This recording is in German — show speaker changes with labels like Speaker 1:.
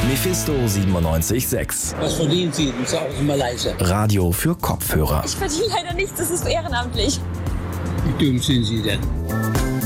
Speaker 1: Mephisto 97.6.
Speaker 2: Was verdienen Sie? Das sagen Sie mal leise.
Speaker 1: Radio für Kopfhörer.
Speaker 3: Ich verdiene leider nichts, das ist ehrenamtlich.
Speaker 2: Wie dumm sind Sie denn?